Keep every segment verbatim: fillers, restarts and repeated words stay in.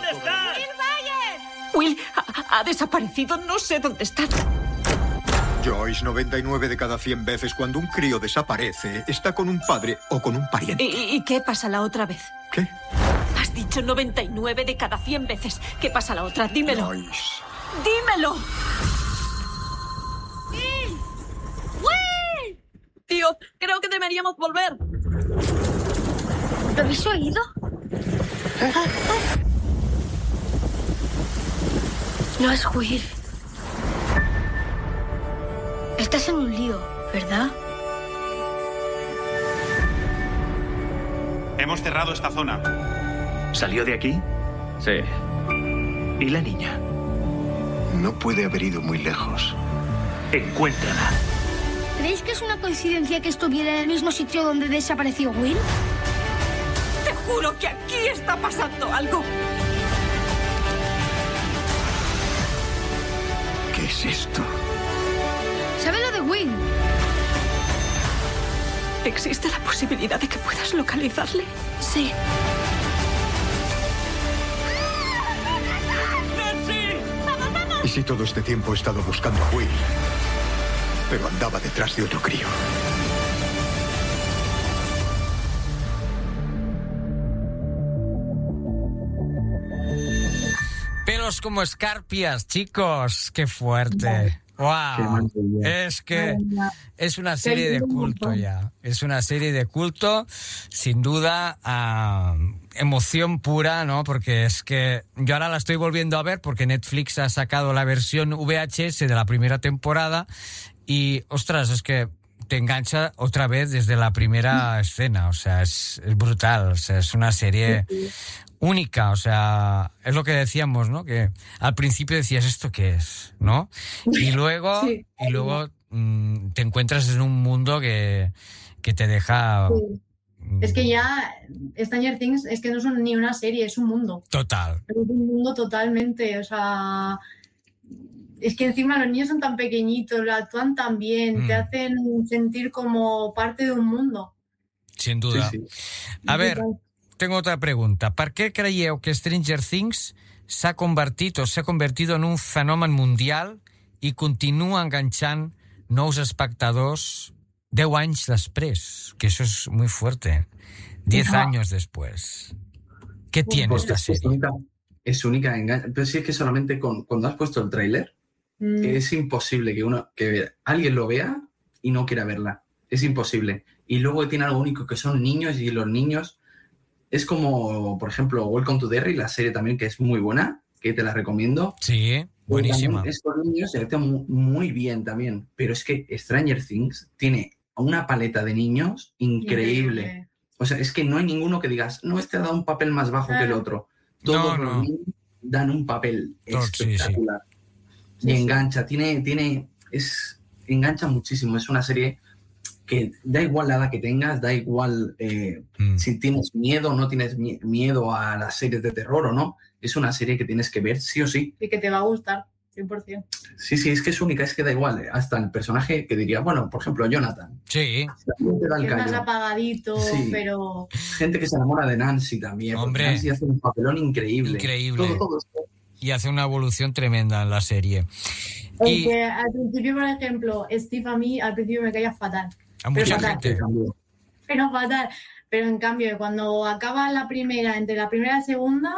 ¿Dónde estás? ¡Will Byers! Will ha, ha desaparecido, no sé dónde está. Joyce, noventa y nueve de cada cien veces cuando un crío desaparece, está con un padre o con un pariente. ¿Y, y qué pasa la otra vez? ¿Qué? Has dicho noventa y nueve de cada cien veces. ¿Qué pasa la otra? Dímelo. Joyce. ¡Dímelo! ¡Will! ¡Will! Tío, creo que deberíamos volver. ¿Lo habéis oído? No es Will. Estás en un lío, ¿verdad? Hemos cerrado esta zona. ¿Salió de aquí? Sí. ¿Y la niña? No puede haber ido muy lejos. Encuéntrala. ¿Creéis que es una coincidencia que estuviera en el mismo sitio donde desapareció Will? Te juro que aquí está pasando algo. ¿Qué es esto? ¿Sabe lo de Will? ¿Existe la posibilidad de que puedas localizarle? Sí. ¿Y si todo este tiempo he estado buscando a Will? Pero andaba detrás de otro crío. Pelos como escarpias, chicos. Qué fuerte. ¡Wow! Es que es una serie de culto ya. Es una serie de culto, sin duda, uh, emoción pura, ¿no? Porque es que yo ahora la estoy volviendo a ver porque Netflix ha sacado la versión V H S de la primera temporada y, ostras, es que te engancha otra vez desde la primera escena. O sea, es, es brutal. O sea, es una serie única, o sea, es lo que decíamos, ¿no? Que al principio decías, ¿esto qué es? ¿No? Y luego, sí. y luego mmm, te encuentras en un mundo que, que te deja... Sí. Es que ya Stranger Things es que no son ni una serie, es un mundo. Total. Es un mundo totalmente, o sea... Es que encima los niños son tan pequeñitos, lo actúan tan bien, mm. te hacen sentir como parte de un mundo. Sin duda. Sí, sí. A ver... Tengo otra pregunta. Per què creieu que Stranger Things s'ha convertit o s'ha convertido en un fenomen mundial i continua enganchant nous espectadors deu anys després? Que eso es muy fuerte. Diez no. años después. ¿Qué tiene pues esta es serie? Única, es única. Engan- Pero sí es que solamente con, cuando has puesto el tráiler, mm. es imposible que, uno, que alguien lo vea y no quiera verla. Es imposible. Y luego tiene algo único, que son niños, y los niños... Es como, por ejemplo, Welcome to Derry, la serie también que es muy buena, que te la recomiendo. Sí, buenísima. Estos niños se meten muy, muy bien también, pero es que Stranger Things tiene una paleta de niños increíble. increíble. O sea, es que no hay ninguno que digas, no, este ha dado un papel más bajo claro. que el otro. Todos no, los no. niños dan un papel Todo, espectacular. Sí, sí. Y sí, engancha, sí. tiene, tiene, es, engancha muchísimo. Es una serie... que da igual la edad que tengas, da igual eh, mm. si tienes miedo o no tienes mi- miedo a las series de terror o no, es una serie que tienes que ver sí o sí. Y que te va a gustar, cien por ciento. Sí, sí, es que es única, es que da igual, hasta el personaje que diría, bueno, por ejemplo, Jonathan. Sí. Te da el que es callo. más apagadito, sí. pero... Gente que se enamora de Nancy también, Hombre, porque Nancy hace un papelón increíble. Increíble. Todo, todo esto. Y hace una evolución tremenda en la serie. Y que al principio, por ejemplo, Steve a mí al principio me caía fatal. A mucha pero gente. Fatal. Pero fatal. Pero en cambio, cuando acaba la primera, entre la primera y la segunda,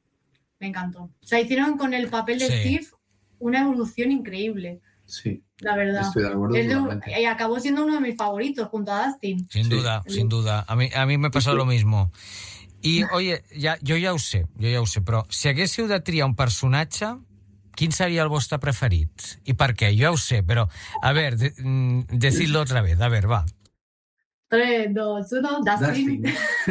me encantó. O sea, hicieron con el papel de sí. Steve una evolución increíble. Sí. La verdad. Estoy de acuerdo. De, y acabó siendo uno de mis favoritos junto a Dustin. Sin sí. duda, sin duda. A mí, a mí me pasó sí. lo mismo. I, oye, ja, jo ja ho sé, jo ja ho sé, però si haguéssiu de triar un personatge, quin seria el vostre preferit? I per què? Jo ja ho sé, però, a ver, de, decidlo otra vez. A ver, va. tres, dos, uno, Dustin.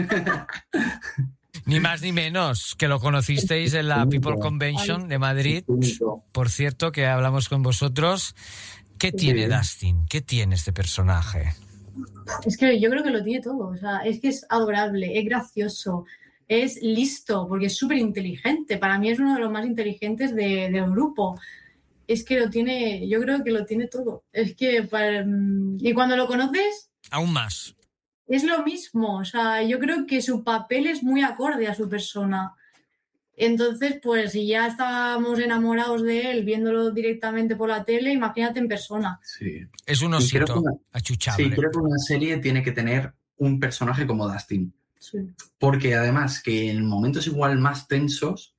Ni más ni menos, que lo conocisteis en la People Convention de Madrid. Por cierto, que hablamos con vosotros. ¿Qué tiene Dustin? ¿Qué tiene este personaje? Es que yo creo que lo tiene todo. O sea, es que es adorable, es gracioso, es listo, porque es súper inteligente. Para mí es uno de los más inteligentes de, del grupo. Es que lo tiene, yo creo que lo tiene todo. Es que, para, y cuando lo conoces... Aún más. Es lo mismo. O sea, yo creo que su papel es muy acorde a su persona. Entonces, pues si ya estábamos enamorados de él viéndolo directamente por la tele, imagínate en persona. Sí. Es un osito achuchable. Sí, creo que una serie tiene que tener un personaje como Dustin. Sí. Porque además que en momentos igual más tensos...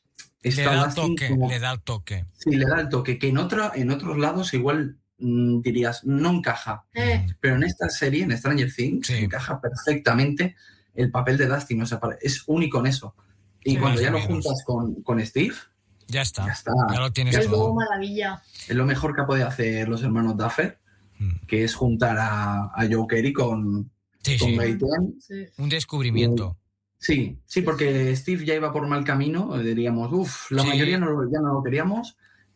Le da, el toque, como, le da el toque. Sí, le da el toque, que en, otro, en otros lados igual mmm, dirías, no encaja. Eh. Pero en esta serie, en Stranger Things, sí. encaja perfectamente el papel de Dustin. O sea, es único en eso. Y sí, cuando ya lo juntas con, con Steve... Ya está, ya, está. ya lo tienes es todo. maravilla. Es lo mejor que ha podido hacer los hermanos Duffer, mm. que es juntar a, a Joe Carey con, sí, con sí. Mary Jane. Sí. Un descubrimiento. Y, Sí, sí, porque Steve ya iba por mal camino, diríamos, uff, la sí. mayoría no, ya no lo queríamos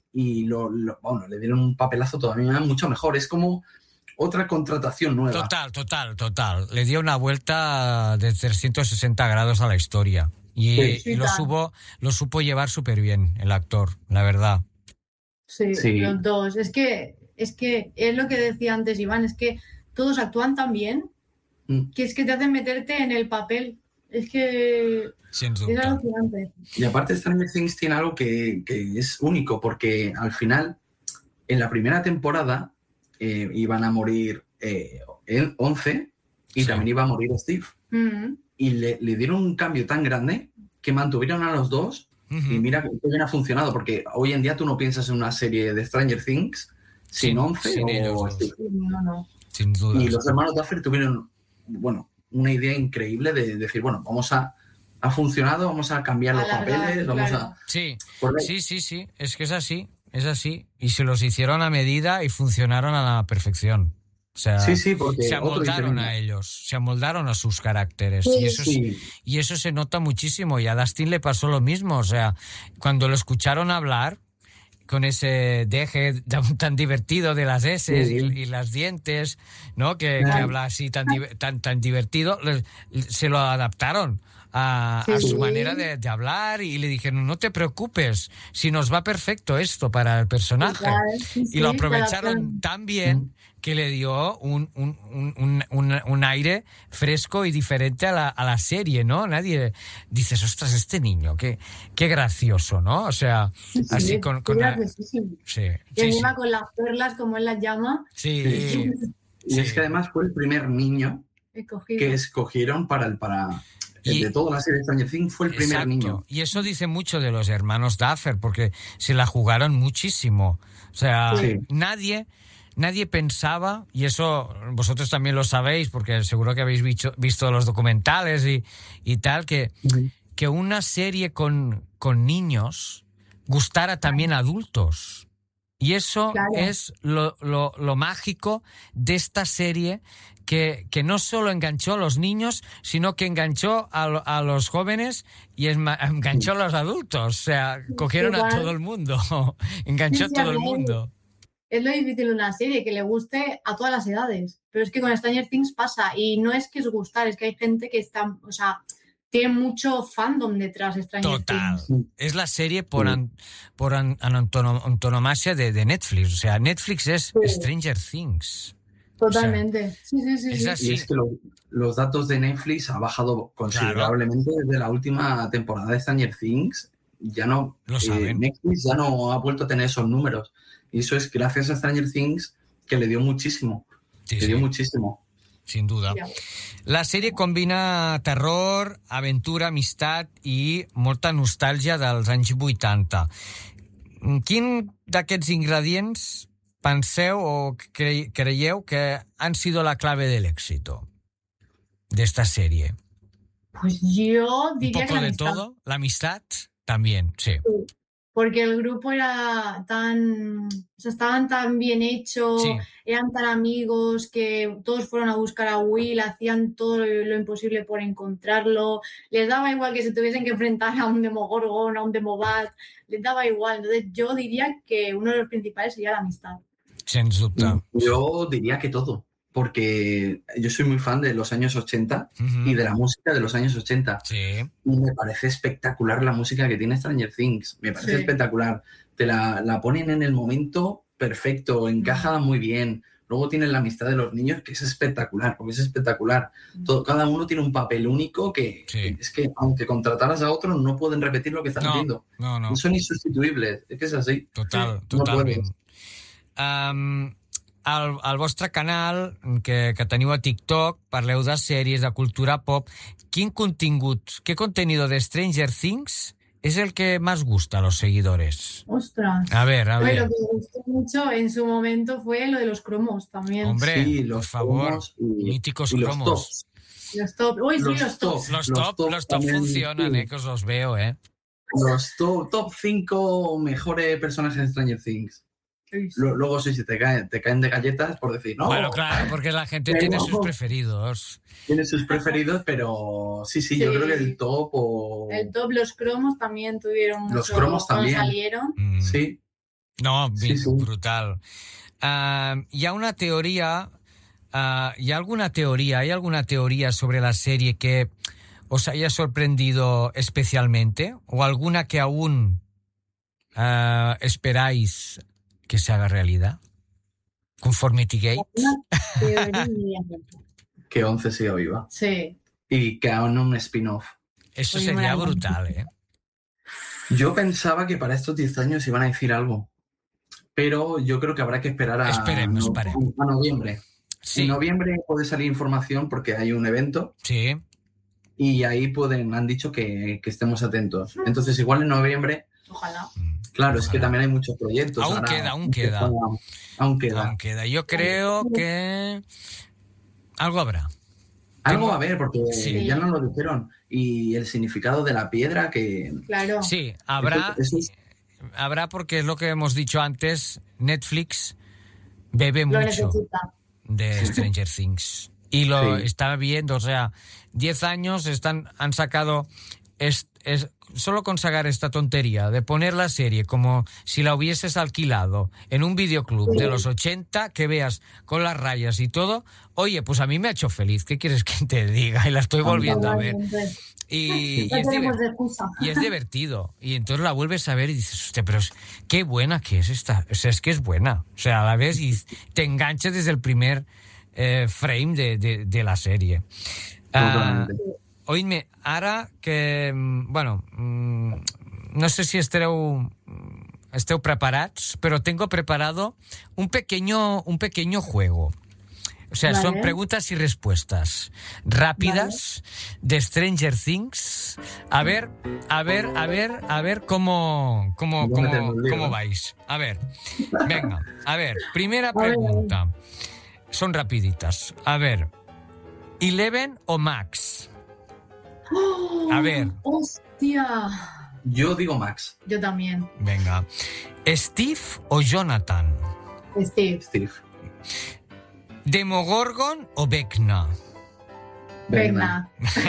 y lo, lo, bueno, le dieron un papelazo todavía mucho mejor. Es como otra contratación nueva. Total, total, total. Le dio una vuelta de trescientos sesenta grados a la historia y, sí, sí, y lo, supo, lo supo llevar súper bien el actor, la verdad. Sí, sí, los dos. Es que, es que es lo que decía antes Iván, es que todos actúan tan bien mm. que es que te hacen meterte en el papel. Es que Sin es alucinante. Y aparte Stranger Things tiene algo que, que es único, porque al final, en la primera temporada, eh, iban a morir eh, once y sí. también iba a morir Steve. Mm-hmm. Y le, le dieron un cambio tan grande que mantuvieron a los dos uh-huh. y mira que bien ha funcionado, porque hoy en día tú no piensas en una serie de Stranger Things sin, sin once sin o ellos, Steve. No, no. Sin duda. Y los hermanos Duffer tuvieron, bueno, una idea increíble de decir, bueno, vamos a... Ha funcionado, vamos a cambiar los Alargar, papeles, vamos claro. a... Sí, sí, sí, sí, es que es así, es así. Y se los hicieron a medida y funcionaron a la perfección. O sea, sí, sí, porque se amoldaron a ellos, se amoldaron a sus caracteres. Sí, y, eso sí. es, y eso se nota muchísimo. Y a Dustin le pasó lo mismo. O sea, cuando lo escucharon hablar, con ese deje tan divertido de las S sí. y, y las dientes, ¿no? Que, que habla así tan, tan, tan divertido, se lo adaptaron a, sí. a su manera de, de hablar y le dijeron, no te preocupes, si nos va perfecto esto para el personaje. Sí, sí, y lo aprovecharon tan bien que le dio un, un, un, un, un aire fresco y diferente a la, a la serie, ¿no? Nadie dices, ostras, este niño, qué, qué gracioso, ¿no? O sea, sí, así sí, con... con la... sí, y encima sí. con las perlas, como él las llama. Sí. sí. Y sí. es que además fue el primer niño Escogido. que escogieron para el... para y, de toda la serie de Stranger Things fue el primer exacto. niño. Y eso dice mucho de los hermanos Duffer, porque se la jugaron muchísimo. O sea, sí. nadie... Nadie pensaba, y eso vosotros también lo sabéis, porque seguro que habéis visto, visto los documentales y, y tal, que, uh-huh. que una serie con, con niños gustara también a adultos. Y eso claro. es lo, lo, lo mágico de esta serie, que, que no solo enganchó a los niños, sino que enganchó a, a los jóvenes y enganchó a los adultos. O sea, cogieron Igual. a todo el mundo, enganchó sí, sí, a todo el mundo. Es lo difícil de una serie, que le guste a todas las edades. Pero es que con Stranger Things pasa. Y no es que es gustar, es que hay gente que está... O sea, tiene mucho fandom detrás de Stranger Total. Things. Total. Es la serie por, an, por an, antonomasia de, de Netflix. O sea, Netflix es sí. Stranger Things. Totalmente. O sea, sí, sí, sí. Es así. Y es que lo, los datos de Netflix han bajado considerablemente claro. desde la última temporada de Stranger Things. Ya no... Lo saben. Eh, Netflix ya no ha vuelto a tener esos números. Y eso es gracias a Stranger Things, que le dio muchísimo. Sí, le sí. dio muchísimo. Sin duda. La sèrie combina terror, aventura, amistat i molta nostàlgia dels anys vuitanta. Quin d'aquests ingredients penseu o cre creieu que han sido la clave del éxito de esta serie? Pues yo diría Un poco que la de todo. La amistad también, sí. sí. Porque el grupo era tan... O sea, estaban tan bien hechos, sí. eran tan amigos que todos fueron a buscar a Will, hacían todo lo, lo imposible por encontrarlo. Les daba igual que se tuviesen que enfrentar a un Demogorgon, a un Demobat. Les daba igual. Entonces yo diría que uno de los principales sería la amistad. Sens dubte. Yo diría que todo. Porque yo soy muy fan de los años ochenta uh-huh. y de la música de los años ochenta. Sí. Y me parece espectacular la música que tiene Stranger Things. Me parece sí. espectacular. Te la, la ponen en el momento perfecto, encaja uh-huh. muy bien. luego tienen la amistad de los niños, que es espectacular, porque es espectacular. Todo, cada uno tiene un papel único que, Sí. que es que, aunque contrataras a otros, no pueden repetir lo que están No, haciendo. no, no. Son insustituibles, es que és així. Total, No totalment. puedes. Um, al, al vostre canal, que, que teniu a TikTok, parleu de sèries, de cultura pop. Quin contingut, qué contenido de Stranger Things es el que más gusta a los seguidores? Ostras. A ver, a Bueno, ver. lo que me gustó mucho en su momento fue lo de los cromos también. Hombre, Sí, por los favor, cromos y- míticos y los cromos. tops. Los top. Uy, sí, Los los tops. top. Los Los top, top los top también, funcionan, sí. eh, que os los veo, eh. Los top, top cinco mejores personajes de Stranger Things. Sí, sí. Lo- Luego, sí, si te caen, te caen de galletas por decir, no, Bueno, claro, porque la gente Pero- tiene sus preferidos. tiene sus preferidos, pero sí, sí, Sí. yo creo que el top o... El top, los cromos también tuvieron Los mucho cromos cuando también. salieron. Mm. Sí, No, Sí, bien, sí. brutal. Ah, ¿y a una teoría, ah, ¿y alguna teoría, hay alguna teoría sobre la serie que os haya sorprendido especialmente? ¿O alguna que aún ah, esperáis que se haga realidad? Conformity Gate. Una teoría. que once siga viva. Sí. Y que hagan un spin-off. Eso Oye, sería maravilla. brutal, ¿eh? Yo pensaba que para estos diez años iban a decir algo, pero yo creo que habrá que esperar a, Esperemos, no- esperemos. a noviembre. Sí, En noviembre puede salir información porque hay un evento sí. y ahí pueden, han dicho que, que estemos atentos. Entonces, igual en noviembre, Ojalá. claro, es que Ojalá. también hay muchos proyectos. Aún queda, aún queda. Aún queda. Aún queda. Yo creo que algo habrá. Algo Tengo- va a haber, porque Sí. ya nos lo dijeron. Y el significado de la piedra que... Claro. Sí, habrá, Eso- eso es- habrá porque es lo que hemos dicho antes, Netflix bebe Lo mucho necesita. de Stranger Things. Y lo Sí. está viendo, o sea, diez años están, han sacado, es, es- solo con sacar esta tontería de poner la serie como si la hubieses alquilado en un videoclub de los ochenta, que veas con las rayas y todo, oye, pues a mí me ha hecho feliz, ¿qué quieres que te diga? Y la estoy volviendo a ver. Totalmente. Y, y No es tenemos diver- de excusa. y es divertido. Y entonces la vuelves a ver y dices, hostia, pero es- qué buena que es esta. O sea, es que es buena. O sea, a la vez y te enganchas desde el primer eh, frame de, de, de la serie. Ah, Totalmente. oídme, ara que... mm, Bueno, mm, no sé si esteu, esteu preparats, pero tengo preparado un pequeño, un pequeño juego. O sea, Vale. son preguntas y respuestas rápidas de Stranger Things. A ver, a ver, a ver, a ver cómo, cómo, Voy a meterme cómo, un lío, cómo ¿eh? vais. A ver, venga, a ver, primera ver. pregunta. Son rapiditas. A ver, ¿Eleven o Max? A ver. ¡Hostia! Yo digo Max, Yo también. Venga. ¿Steve o Jonathan? Steve. Steve. ¿Demogorgon o Vecna? Venga.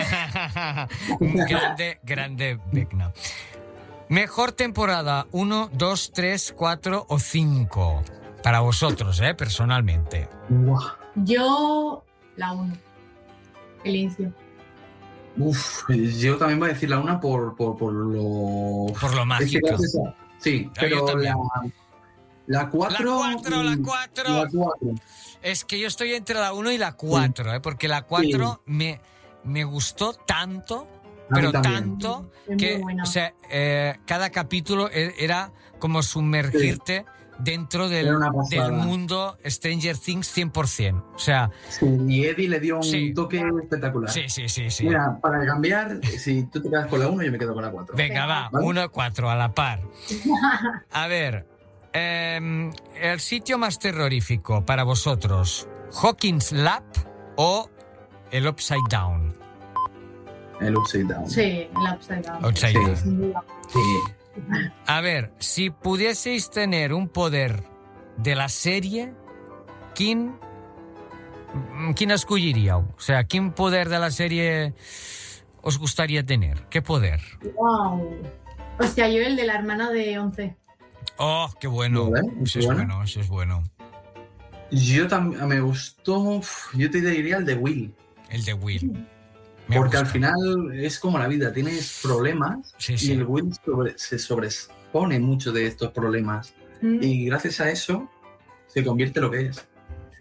grande, grande Vecna. Mejor temporada, uno, dos, tres, cuatro o cinco. Para vosotros, ¿eh? Personalmente. Buah. Yo, la uno. El inicio. Uf, yo también voy a decir la una por, por, por lo... Por lo Es que mágico. gracias a- Sí, Ah, yo pero también. la, la cuatro... La cuatro, la mm, cuatro. La cuatro. Es que yo estoy entre la uno y la cuatro, ¿eh? Porque la cuatro me, me gustó tanto, A mí pero también. tanto, Es que muy buena. o sea, eh, cada capítulo e- era como sumergirte dentro del, Era una pasada. del mundo Stranger Things cien por ciento. O sea, Sí, y Eddie le dio un Sí. toque espectacular. sí, sí, sí, sí. Mira, para cambiar, si tú te quedas con la uno, yo me quedo con la cuatro. Venga, va, ¿Vale? uno, cuatro, a la par. A ver, em, el sitio más terrorífico para vosotros, Hawkins Lab o el Upside Down. El Upside Down. Sí, el Upside Down. Upside Sí. Down. Sin duda. Sí. A ver, si pudieseis tener un poder de la serie, ¿quién, quién escogeríais? O sea, ¿quién poder de la serie os gustaría tener? ¿Qué poder? Wow. Hostia, yo el de la hermana de once. Oh, qué bueno. ¿Vale? Eso es Bueno. bueno, eso es bueno. Yo también me gustó, uf, yo te diría el de Will. El de Will. Me Porque gusta. al final es como la vida, tienes problemas Sí, y sí. el Will sobre- se sobrepone mucho de estos problemas. Mm. Y gracias a eso se convierte en lo que es.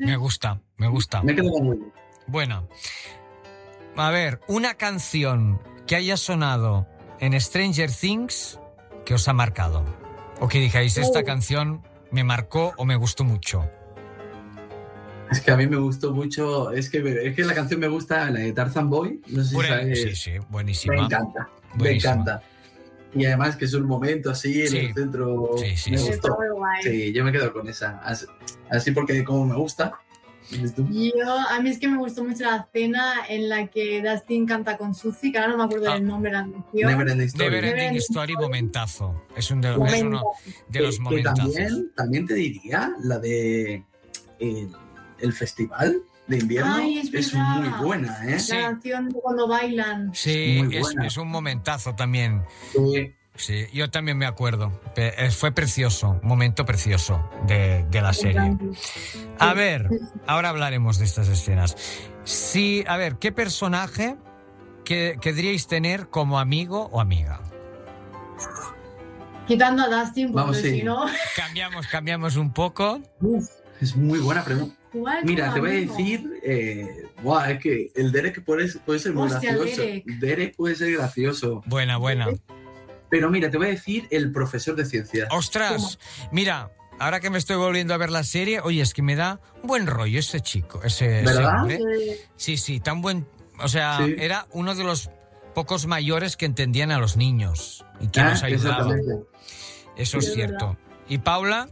Me gusta, me gusta. Me quedo con Willy. Bueno, a ver, una canción que haya sonado en Stranger Things que os ha marcado. O que dijáis, esta canción me marcó o me gustó mucho. Es que a mí me gustó mucho, es que, es que la canción me gusta, la de Tarzan Boy. No sé si Bueno, sabes. sí, sí, buenísima. Me encanta, me Buenísima. encanta. Y además que es un momento así en Sí. el centro. Sí, sí, me sí. gustó. Está muy guay. Sí, yo me quedo con esa. Así, así porque como me gusta. Yo, a mí es que me gustó mucho la escena en la que Dustin canta con Suzy, que ahora no me acuerdo Ah. del nombre de la canción. Never Ending Story. Never Ending Ending Story, Story. momentazo. Es, un de, es Momentazo. uno de los Que- que momentazos. también, también te diría la de el, el festival de invierno. Ay, es es verdad. muy buena, ¿eh? Sí. La canción de cuando bailan. Sí, Muy es, buena. es un momentazo también. Sí. Sí, yo también me acuerdo. Pe- eh, Fue precioso, un momento precioso de, de la serie. A ver, ahora hablaremos de estas escenas. Sí, a ver, ¿qué personaje que querríais tener como amigo o amiga? Quitando a Dustin, porque Vamos, sí. si no... Cambiamos, cambiamos un poco. Uf, es muy buena pregunta. ¿cuál Mira, como te voy a amigo? decir, eh, buah, es que el Derek puede, puede ser muy Hostia, gracioso. Derek. Derek puede ser gracioso. Buena, buena. Pero mira, te voy a decir el profesor de ciencias. Ostras, mira, ahora que me estoy volviendo a ver la serie, oye, es que me da buen rollo ese chico, ese, ese ¿Verdad? hombre. Eh, Sí, sí, tan buen... O sea, Sí. era uno de los pocos mayores que entendían a los niños y que Ah, nos ayudaba. exactamente. Eso es Sí, es cierto. ¿Y Paula?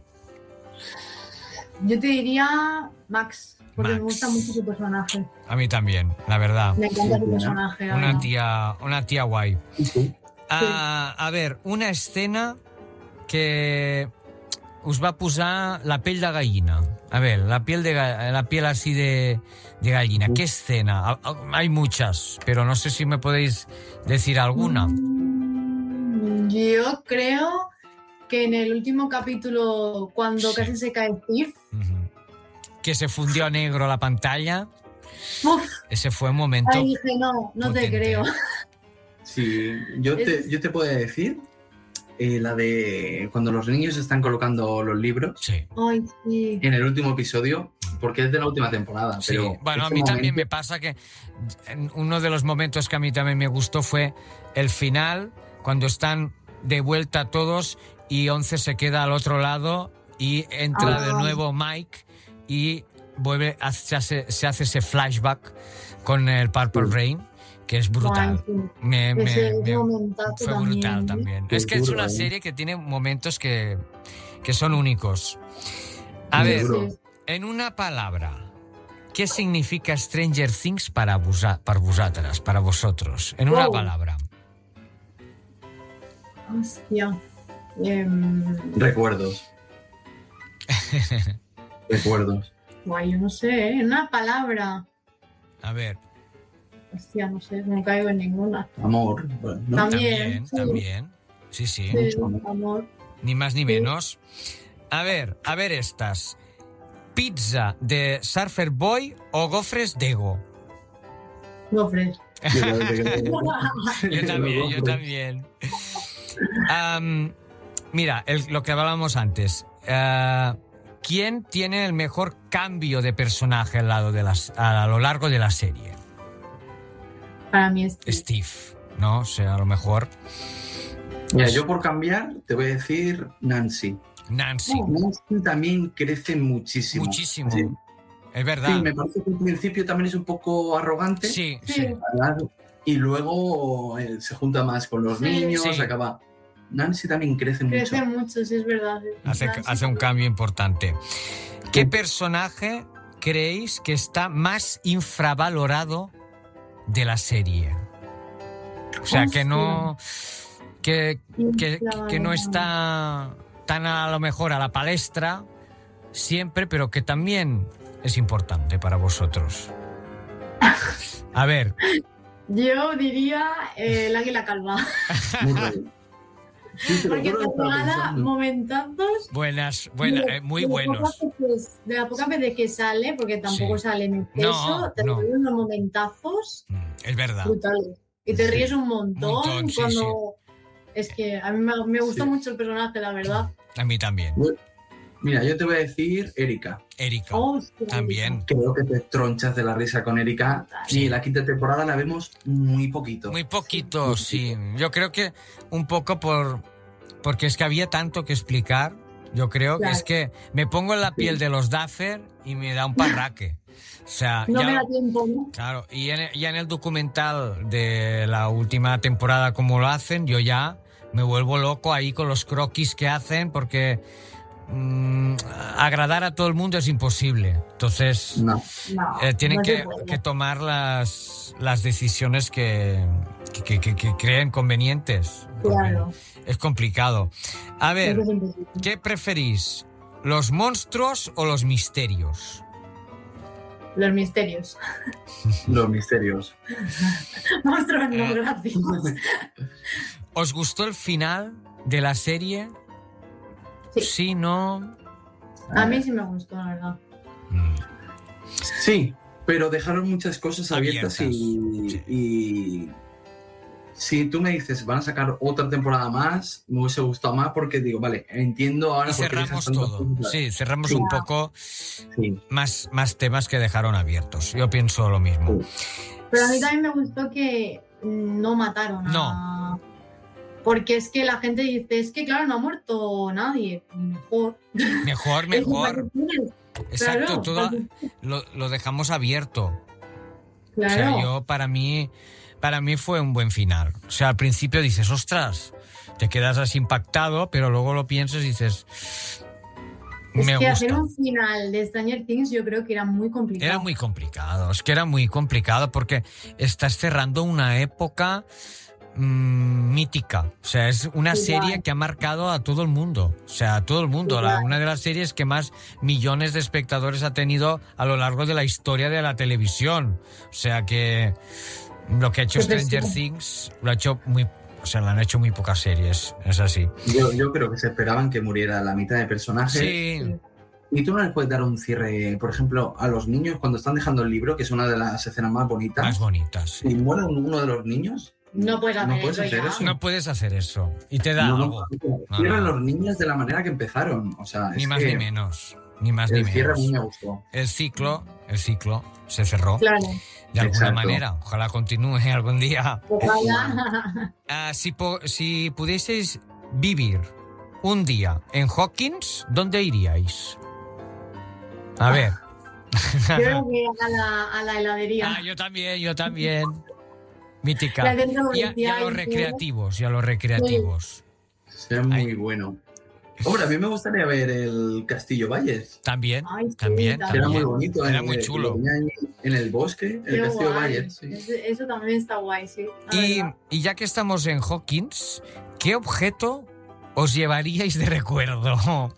Yo te diría Max, porque Max. me gusta mucho su personaje. A mí también, la verdad. Me encanta su Buena. personaje. la Una verdad. tía, una tía guay. Sí. Ah, a ver, una escena que us va posar la pell de gallina. A ver, la piel, de, ga- la piel así de, de gallina. ¿Qué escena? Ah, ah, Hay muchas, pero no sé si me podéis decir alguna. Mm, Yo creo que en el último capítulo, cuando Sí. casi se cae Steve, Ujú. Que se fundió a negro la pantalla. ¡uf! Ese fue un momento. Ahí dije, no, no te potente. creo. Sí, yo te, Es- yo te puedo decir eh, la de cuando los niños están colocando los libros Sí. Ay, sí. en el último episodio, porque es de la última temporada. Sí, Pero bueno, a ese mí también me momento- pasa que en uno de los momentos que a mí también me gustó fue el final, cuando están de vuelta todos y Once se queda al otro lado y entra Ah. de nuevo Mike y vuelve a- se hace, se hace ese flashback con el Purple Sí. Rain, que es brutal. Ay, sí. Me, me- Ese me- momentazo fue también, brutal ¿eh? también. Qué Es que es duro, una ¿eh? serie que tiene momentos que, que son únicos. A Muy ver, duro. Sí. en una palabra, ¿qué significa Stranger Things para, vosa- para vosotras, para vosotros? En una Wow. palabra. Hostia. Em, Recuerdos. Recuerdos. guay, yo no sé, ¿eh? Una palabra. A ver, Hostia, no sé, no caigo en ninguna. Amor. Bueno, ¿no? También, también, sí. también. Sí, sí, Sí, Mucho. amor. ni más ni Sí. menos. A ver, a ver estas. ¿Pizza de Surfer Boy o gofres Dego? Gofres. Yo también, yo también. Am, mira, el- lo que hablábamos antes. Ah, ¿Quién tiene el mejor cambio de personaje al lado de las, a lo largo de la serie? Para mí es Steve, ¿no? O sea, a lo mejor Mira, yo por cambiar te voy a decir Nancy. Nancy. Oh. Nancy también crece muchísimo. Muchísimo. Sí, Es verdad. sí, me parece que al principio también es un poco arrogante. Sí, Sí. sí. ¿verdad? Y luego eh, se junta más con los Sí. niños, Sí. acaba. Nancy también crece, Crece mucho. mucho, sí es verdad. Hace, Nancy hace un cambio importante. ¿Qué personaje creéis que está más infravalorado de la serie? O sea, que no... Que, que, que no está tan a lo mejor a la palestra siempre, pero que también es importante para vosotros. A ver, Yo diría eh, el águila calva. Muy bien. Sí, te lo Porque juro que te estaba regala pensando. momentazos. buenas, buenas, de- eh, muy de buenos. pocas veces- de la poca vez que sale, porque tampoco Sí. sale en No, exceso, te no. regala unos momentazos Mm, Es verdad. brutales. Y te Sí. ríes un montón, Montón, sí, cuando... Es que a mí me, me gustó Sí. mucho el personaje, la verdad. A mí también. Mira, yo te voy a decir Erika. Erika, Oh, sí, también. Creo que te tronchas de la risa con Erika. Sí. Y la quinta temporada la vemos muy poquito. Muy poquito, sí. Yo creo que un poco por porque es que había tanto que explicar. Yo creo Claro. que es que me pongo en la piel de los Duffer y me da un parraque. O sea, No ya, me da tiempo, ¿no? claro, y en, ya en el documental de la última temporada, como lo hacen, yo ya me vuelvo loco ahí con los croquis que hacen, porque mm, agradar a todo el mundo es imposible. Entonces, No. No, eh, tienen no se que, puede. que tomar las, las decisiones que, que, que- que creen convenientes. porque Claro. Es complicado. A ver, Eso es imposible. ¿qué preferís? ¿Los monstruos o los misterios? Los misterios. Los misterios. Monstruos no, Eh. gracias. ¿Os gustó el final de la serie? Sí. Sí, no. A mí sí me gustó, la verdad. Sí, pero dejaron muchas cosas abiertas, Abiertas, y, sí. y si tú me dices van a sacar otra temporada más, me hubiese gustado más porque digo, vale, entiendo ahora Y por qué dejas cerramos tantas todo. cosas. Sí, cerramos Sí. un poco Sí. más, más temas que dejaron abiertos. Yo pienso lo mismo. Pero a mí también me gustó que no mataron a... Porque es que la gente dice, es que claro, no ha muerto nadie. Mejor. Mejor, Es mejor. lo que tienes. Exacto, Claro, todo porque- lo, lo dejamos abierto. Claro. O sea, yo para mí, para mí fue un buen final. O sea, al principio dices, ostras, te quedas así impactado, pero luego lo piensas y dices, Es me que gusta. hacer un final de Stranger Things yo creo que era muy complicado. Era muy complicado, es que era muy complicado porque estás cerrando una época mm, mítica. O sea, es una Igual. serie que ha marcado a todo el mundo. O sea, a todo el mundo. La- Igual. una de las series que más millones de espectadores ha tenido a lo largo de la historia de la televisión. O sea que lo que ha hecho Qué Stranger presión. Things lo ha hecho muy... O sea, lo han hecho muy pocas series. Es así. Yo, yo creo que se esperaban que muriera la mitad de personajes. Sí, Y tú no les puedes dar un cierre, por ejemplo, a los niños cuando están dejando el libro, que es una de las escenas más bonitas. más bonitas. Si muere uno de los niños, No puedes hacer, no puedes eso, hacer ya. eso. No puedes hacer eso. Y te da No, no, algo. No, cierran no. los niños de la manera que empezaron. O sea, Ni es más que ni menos. Ni más ni el cierre a mí menos. me gustó. El ciclo, el ciclo se cerró Claro. de alguna Exacto. manera. Ojalá continúe algún día. Ojalá. Ah, si, po- si pudieseis vivir un día en Hawkins, ¿dónde iríais? A ver. Creo que a la, a la heladería. Ah, yo también, yo también. Mítica. La centro Y a, y a los comercial, recreativos, y a los recreativos. Sea muy Ay. bueno. Hombre, a mí me gustaría ver el Castillo Valles. También, Ay, sí, también, Que era muy también. bonito. Era en- muy en- chulo. En, en el bosque, el Qué Castillo guay. Valles. Sí. Eso, eso también está guay, sí. la Y, verdad. y ya que estamos en Hawkins, ¿qué objeto os llevaríais de recuerdo?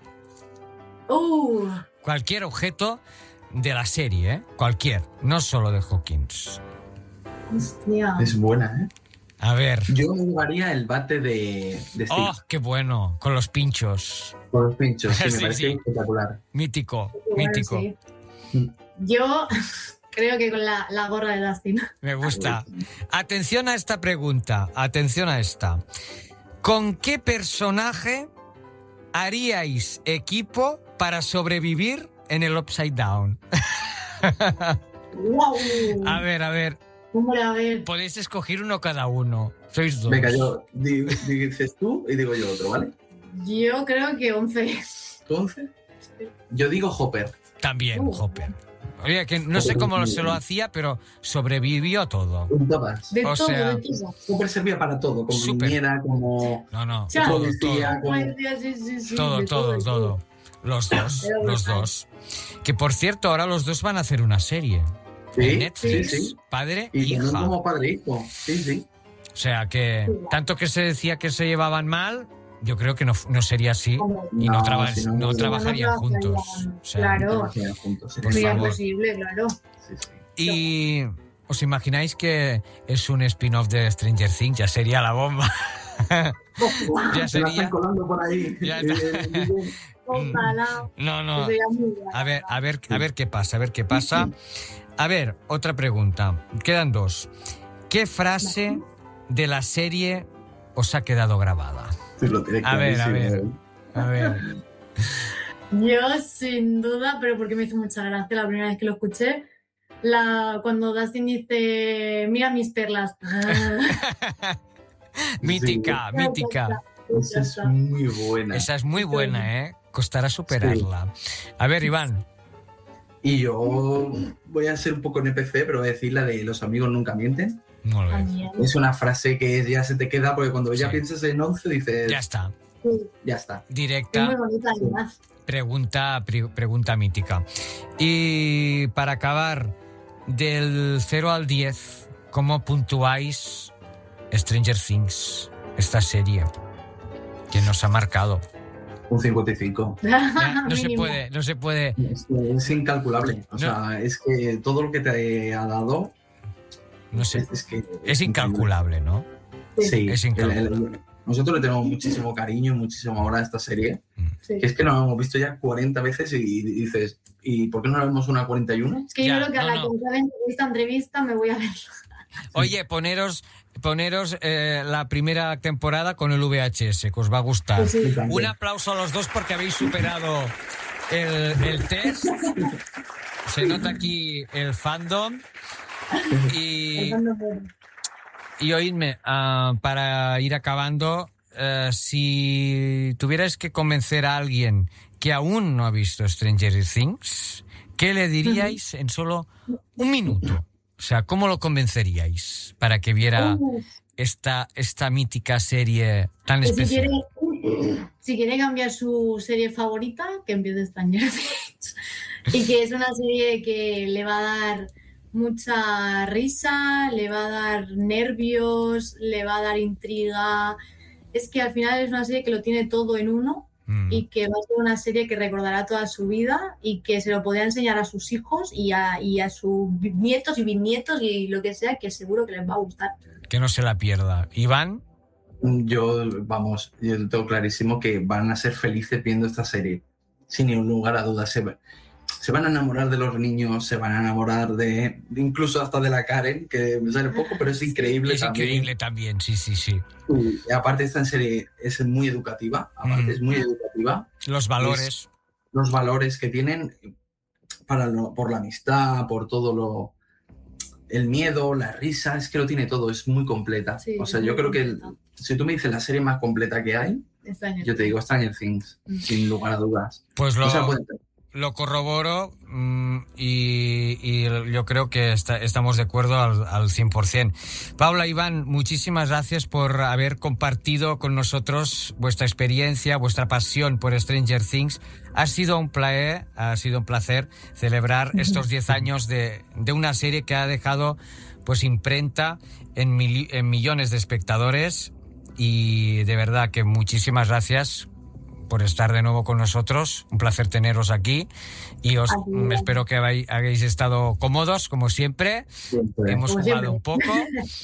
Uh, Cualquier objeto de la serie, ¿eh? Cualquier, no solo de Hawkins. hostia. Es buena, ¿eh? A ver. Yo me llevaría el bate de, de Steve ¡Oh, qué bueno! Con los pinchos. con los pinchos. Sí, me Sí, parece sí. espectacular. Mítico, Bueno, mítico. sí. Yo creo que con la, la gorra de Dustin. Me gusta. Atención a esta pregunta, atención a esta. ¿Con qué personaje haríais equipo para sobrevivir en el Upside Down? ¡Wow! A ver, a ver, Hombre, a ver. podéis escoger uno cada uno. Sois dos. Venga, yo di- dices tú y digo yo otro, ¿vale? Yo creo que once. Entonces, yo digo Hopper. También, Uh. Hopper. Oye, que no sé cómo se lo hacía, pero sobrevivió a todo. En todas. De O todo, sea, de todo. Hopper servía para todo, como Súper. niñera, como No, no, Chao. todo, policía, todo. como... Ay, sí, sí, sí, Todo, de todo, de todo. Los dos, Era los brutal. dos. Que por cierto, ahora los dos van a hacer una serie. En Sí, sí, Netflix, sí. padre e Y también hija. como padre e hijo. Sí, sí. O sea que, tanto que se decía que se llevaban mal, yo creo que no, no sería así. Hombre, Y no, No, traba- si no, no no, trabajarían no juntos. trabajarían. O sea, Claro. Trabajarían juntos, sí. Por sería favor. posible, claro. Sí, sí. Y os imagináis que es un spin-off de Stranger Things, ya sería la bomba. ya Se la están sería. colando por ahí. Ya Eh, está. eh, Ojalá. No, no. Sería muy guay, A ver, la a ver, a ver qué pasa, a ver qué pasa. A ver, otra pregunta. Quedan dos. ¿Qué frase de la serie os ha quedado grabada? sí, lo tiene A ver, a clarísimo. ver. A ver. Yo, sin duda, pero porque me hizo mucha gracia la primera vez que lo escuché, la, cuando Dustin dice, mira mis perlas. mítica, sí. mítica. Esa es muy buena. Esa es muy buena, ¿eh? Costará superarla. Sí. A ver, Iván. Y yo voy a ser un poco N P C, pero voy a decir la de los amigos nunca mienten. Muy bien. Es una frase que ya se te queda, porque cuando ya sí. piensas en once dices... Ya está. Ya está. Directa. Es muy bonita, además. Pregunta, pre- pregunta mítica. Y para acabar, del cero al diez, ¿cómo puntuáis Stranger Things, esta serie que nos ha marcado? Un cincuenta y cinco. Ya, no se puede, no se puede. Es, es incalculable. O no. sea, es que todo lo que te ha dado... No sé. Es, es, que, es incalculable, ¿no? Sí. Es incalculable. El, el, nosotros le tenemos muchísimo cariño y muchísimo amor a esta serie. Sí. Que es que nos hemos visto ya cuarenta veces y dices, ¿y por qué no la vemos una cuarenta y uno? Es que ya, yo creo que no, a la no. que me esta entrevista me voy a ver. Oye, poneros, poneros eh, la primera temporada con el V H S, que os va a gustar. Sí, sí, un aplauso a los dos porque habéis superado el, el test. Se nota aquí el fandom. Y, y oídme, uh, para ir acabando, uh, si tuvierais que convencer a alguien que aún no ha visto Stranger Things, ¿qué le diríais en solo un minuto? O sea, ¿cómo lo convenceríais para que viera esta, esta mítica serie tan pues especial? Si quiere, si quiere cambiar su serie favorita, que empiece Stranger Things. Y que es una serie que le va a dar mucha risa, le va a dar nervios, le va a dar intriga. Es que al final es una serie que lo tiene todo en uno mm. y que va a ser una serie que recordará toda su vida y que se lo podrá enseñar a sus hijos y a, y a sus nietos y bisnietos y lo que sea, que seguro que les va a gustar. Que no se la pierda. ¿Iván? Yo, vamos, yo tengo clarísimo que van a ser felices viendo esta serie. Sin ningún lugar a dudas. Se, se van a enamorar de los niños, se van a enamorar de, incluso hasta de la Karen, que me sale poco, pero es increíble es también. Es increíble también, sí, sí, sí. Y aparte esta serie es muy educativa, aparte mm. es muy educativa. Los valores. Es, los valores que tienen para lo, por la amistad, por todo lo... El miedo, la risa, es que lo tiene todo, es muy completa. Sí, o sea, yo creo completa. que el, si tú me dices la serie más completa que hay, Stranger yo te digo Stranger Things, mm. sin lugar a dudas. Pues lo, o sea, puede... lo corroboro mmm, y, y yo creo que está, estamos de acuerdo al, al cien por ciento. Paula, Iván, muchísimas gracias por haber compartido con nosotros vuestra experiencia, vuestra pasión por Stranger Things. Ha sido un placer, ha sido un placer celebrar estos diez años de, de una serie que ha dejado pues imprenta en, mil, en millones de espectadores y de verdad que muchísimas gracias por estar de nuevo con nosotros. Un placer teneros aquí y os Así espero que hayáis estado cómodos como siempre. siempre. Hemos como jugado siempre. un poco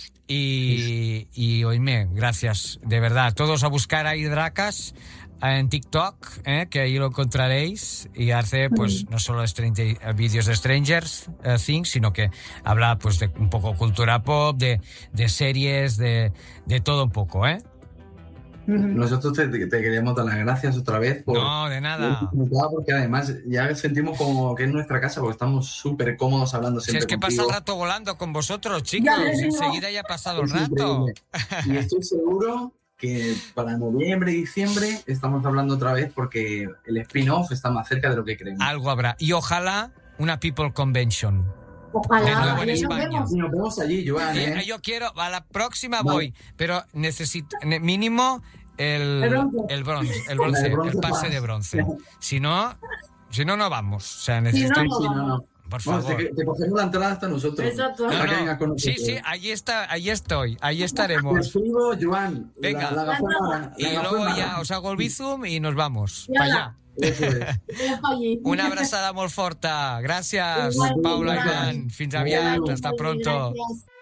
y, y oíme, gracias de verdad. Todos a buscar ahí Dracas en TikTok, ¿eh? Que ahí lo encontraréis y hace pues no solo vídeos de Stranger Things, sino que habla pues de un poco cultura pop, de, de series, de, de todo un poco, ¿eh? Nosotros te, te queríamos dar las gracias otra vez por, no, de nada, porque además ya sentimos como que es nuestra casa porque estamos súper cómodos hablando siempre. Si es que contigo. Pasa el rato volando con vosotros, chicos, ya, enseguida ya ha pasado el rato. Y estoy seguro que para noviembre, diciembre estamos hablando otra vez porque el spin-off está más cerca de lo que creemos. Algo habrá. Y ojalá una People Convention. Ojalá. De nuevo en España. Y nos vemos allí, Joan, ¿eh? Yo quiero, a la próxima vale. voy, pero necesito mínimo el, el bronce, el bronce, el, bronce, el pase más. de bronce. Si no, si no, no vamos. O sea, necesito... Si no, no, no. Por favor. Bueno, te, te cogemos la entrada hasta nosotros. Exacto. No, no. Sí, sí, ahí está, ahí estoy, ahí estaremos. Te escribo, Joan. Venga. La, la gafona, y la luego ya os hago el bizum y nos vamos. Ya. Para allá. Eso es. Una abrazada molt forta. Gràcies, Paula i Iván. Fins aviat. Hasta pronto. Gracias.